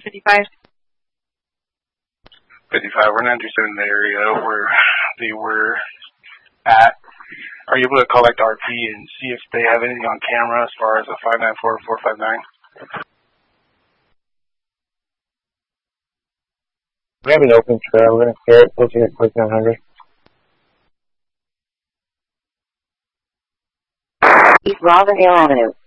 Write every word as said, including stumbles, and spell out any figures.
fifty-five. fifty-five, we're not interested in the area where they were at. Are you able to collect R P and see if they have anything on camera as far as a five nine four, four five nine? We have an open trail. We're going to clear it, looking at Quick nine hundred. East Robin Hill Avenue.